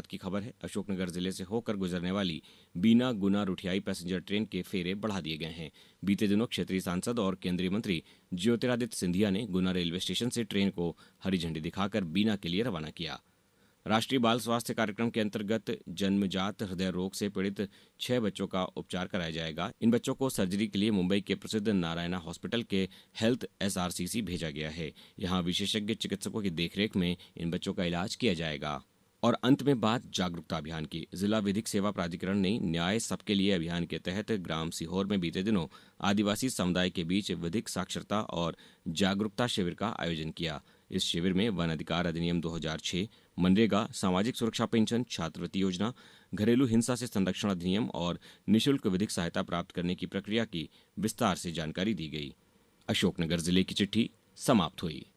राहत की खबर है। अशोकनगर जिले से होकर गुजरने वाली बीना गुना रुठियाई पैसेंजर ट्रेन के फेरे बढ़ा दिए गए हैं। बीते दिनों क्षेत्रीय सांसद और केंद्रीय मंत्री ज्योतिरादित्य सिंधिया ने गुना रेलवे स्टेशन से ट्रेन को हरी झंडी दिखाकर बीना के लिए रवाना किया। राष्ट्रीय बाल स्वास्थ्य कार्यक्रम के अंतर्गत जन्मजात हृदय रोग से पीड़ित 6 बच्चों का उपचार कराया जाएगा। इन बच्चों को सर्जरी के लिए मुंबई के प्रसिद्ध नारायणा हॉस्पिटल के हेल्थ एसआरसीसी भेजा गया है। यहां विशेषज्ञ चिकित्सकों की देखरेख में इन बच्चों का इलाज किया जाएगा। और अंत में बात जागरूकता अभियान की। जिला विधिक सेवा प्राधिकरण ने न्याय सबके लिए अभियान के तहत ग्राम सीहोर में बीते दिनों आदिवासी समुदाय के बीच विधिक साक्षरता और जागरूकता शिविर का आयोजन किया। इस शिविर में वन अधिकार अधिनियम 2006, मनरेगा, सामाजिक सुरक्षा पेंशन, छात्रवृत्ति योजना, घरेलू हिंसा से संरक्षण अधिनियम और निःशुल्क विधिक सहायता प्राप्त करने की प्रक्रिया की विस्तार से जानकारी दी गई। अशोकनगर जिले की चिट्ठी समाप्त हुई।